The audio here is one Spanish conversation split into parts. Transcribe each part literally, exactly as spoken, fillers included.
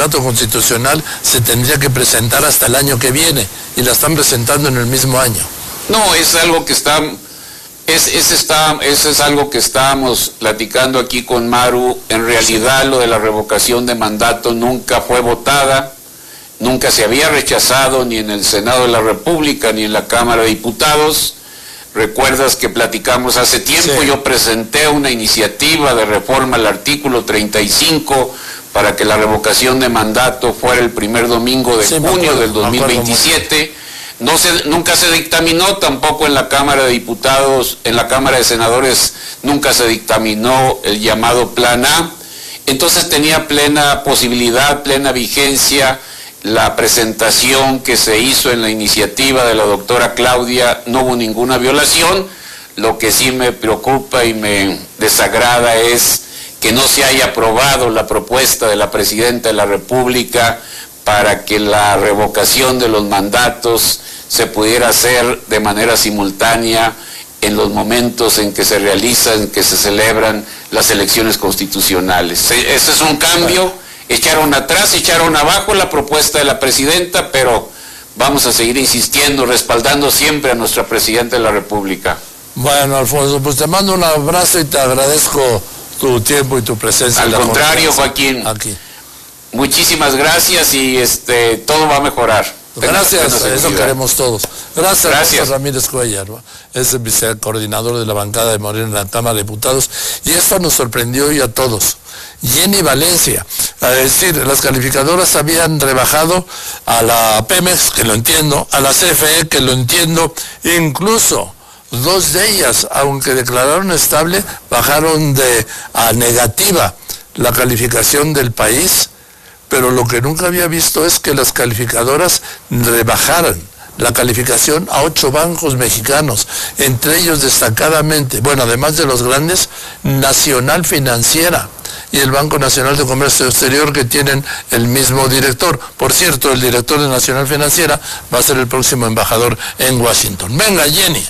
mandato constitucional se tendría que presentar hasta el año que viene, y la están presentando en el mismo año. No, es algo que está, es, es, está, eso es algo que estábamos platicando aquí con Maru. En realidad lo de la revocación de mandato nunca fue votada, nunca se había rechazado ni en el Senado de la República ni en la Cámara de Diputados. Recuerdas que platicamos hace tiempo, sí. Yo presenté una iniciativa de reforma al artículo treinta y cinco para que la revocación de mandato fuera el primer domingo de sí, junio acuerdo, del dos mil veintisiete. No se, nunca se dictaminó, tampoco en la Cámara de Diputados, en la Cámara de Senadores nunca se dictaminó el llamado Plan A. Entonces tenía plena posibilidad, plena vigencia la presentación que se hizo en la iniciativa de la doctora Claudia. No hubo ninguna violación. Lo que sí me preocupa y me desagrada es que no se haya aprobado la propuesta de la Presidenta de la República para que la revocación de los mandatos se pudiera hacer de manera simultánea en los momentos en que se realizan, que se celebran las elecciones constitucionales. Ese es un cambio. Echaron atrás, echaron abajo la propuesta de la Presidenta, pero vamos a seguir insistiendo, respaldando siempre a nuestra Presidenta de la República. Bueno, Alfonso, pues te mando un abrazo y te agradezco tu tiempo y tu presencia. Al contrario, Joaquín. Aquí. Muchísimas gracias y este todo va a mejorar. Gracias, eso queremos todos. Gracias, gracias. Ramírez Cuellar, ¿no? Es el vicecoordinador de la bancada de Morena en la Cámara de Diputados, y esto nos sorprendió hoy a todos. Jenny Valencia, a decir, las calificadoras habían rebajado a la Pemex, que lo entiendo, a la C F E, que lo entiendo, incluso dos de ellas, aunque declararon estable, bajaron de a negativa la calificación del país. Pero lo que nunca había visto es que las calificadoras rebajaran la calificación a ocho bancos mexicanos, entre ellos destacadamente, bueno, además de los grandes, Nacional Financiera y el Banco Nacional de Comercio Exterior, que tienen el mismo director. Por cierto, el director de Nacional Financiera va a ser el próximo embajador en Washington. Venga, Jenny.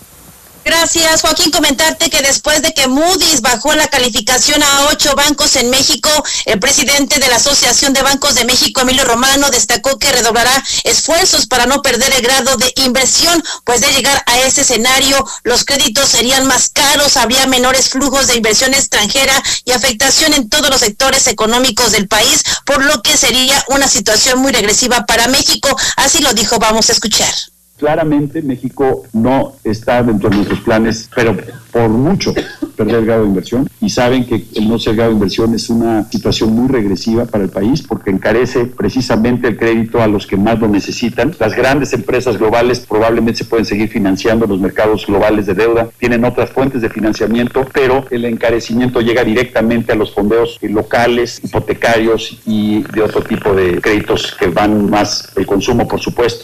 Gracias, Joaquín. Comentarte que después de que Moody's bajó la calificación a ocho bancos en México, el presidente de la Asociación de Bancos de México, Emilio Romano, destacó que redoblará esfuerzos para no perder el grado de inversión, pues de llegar a ese escenario, los créditos serían más caros, habría menores flujos de inversión extranjera y afectación en todos los sectores económicos del país, por lo que sería una situación muy regresiva para México. Así lo dijo, vamos a escuchar. Claramente México no está dentro de nuestros planes, pero por mucho perder el grado de inversión, y saben que el no ser grado de inversión es una situación muy regresiva para el país porque encarece precisamente el crédito a los que más lo necesitan. Las grandes empresas globales probablemente se pueden seguir financiando, los mercados globales de deuda tienen otras fuentes de financiamiento, pero el encarecimiento llega directamente a los fondeos locales, hipotecarios y de otro tipo de créditos que van más el consumo, por supuesto.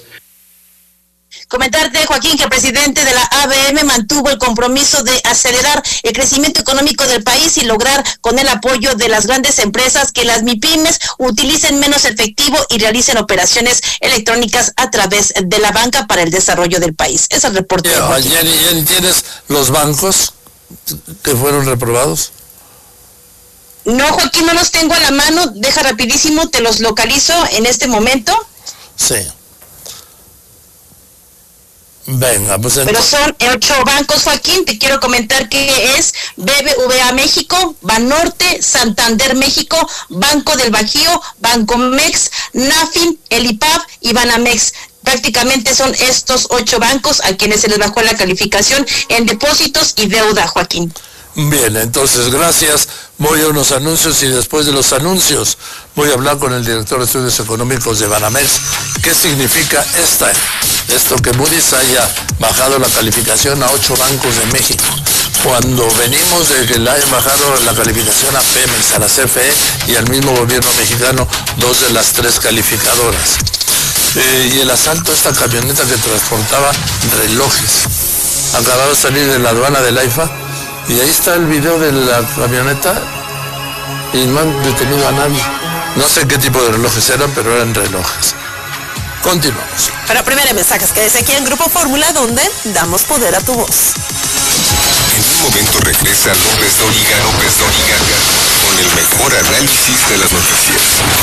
Comentarte, Joaquín, que el presidente de la A B M mantuvo el compromiso de acelerar el crecimiento económico del país y lograr, con el apoyo de las grandes empresas, que las MIPYMES utilicen menos efectivo y realicen operaciones electrónicas a través de la banca para el desarrollo del país. Es el reporte. Yeah, Jenny, Jenny, ¿tienes los bancos que fueron reprobados? No, Joaquín, no los tengo a la mano. Deja rapidísimo, te los localizo en este momento. Sí. Venga, pues entonces... Pero son ocho bancos, Joaquín. Te quiero comentar que es B B V A México, Banorte, Santander México, Banco del Bajío, Bancomex, Nafin, el I P A B y Banamex. Prácticamente son estos ocho bancos a quienes se les bajó la calificación en depósitos y deuda, Joaquín. Bien, entonces gracias. Voy a unos anuncios y después de los anuncios voy a hablar con el director de estudios económicos de Banamex. ¿Qué significa esta, esto que Moody's haya bajado la calificación a ocho bancos de México? Cuando venimos de que le hayan bajado la calificación a Pemex, a la C F E y al mismo gobierno mexicano, dos de las tres calificadoras. Eh, y el asalto a esta camioneta que transportaba relojes. Acababa de salir de la aduana del AIFA. Y ahí está el video de la camioneta y no han detenido a nadie. No sé qué tipo de relojes eran, pero eran relojes. Continuamos. Pero primero mensajes, quédese aquí en Grupo Fórmula, donde damos poder a tu voz. En un momento regresa López Dóriga, López Dóriga, con el mejor análisis de las noticias.